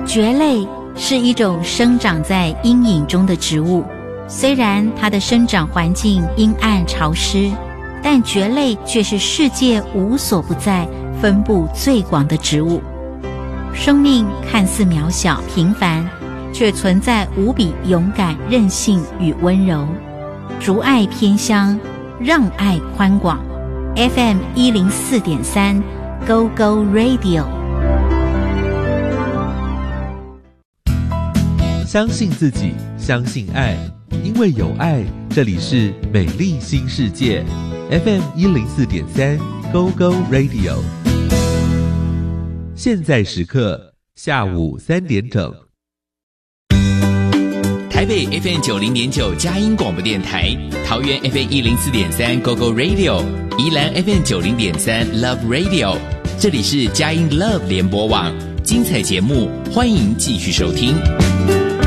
蕨类是一种生长在阴影中的植物，虽然它的生长环境阴暗潮湿，但蕨类却是世界无所不在、分布最广的植物。生命看似渺小平凡，却存在无比勇敢、韧性与温柔。竹爱偏乡，让爱宽广。FM 104.3 Go Go Radio。 相信自己，相信爱，因为有爱，这里是美丽新世界 FM 104.3 Go Go Radio。 现在时刻下午3点整。 台北 FM 90.9佳音广播电台，桃园 FM 104.3 Go Go Radio， 宜兰 FM 90.3 Love Radio， 这里是佳音 Love 联播网，精彩节目欢迎继续收听。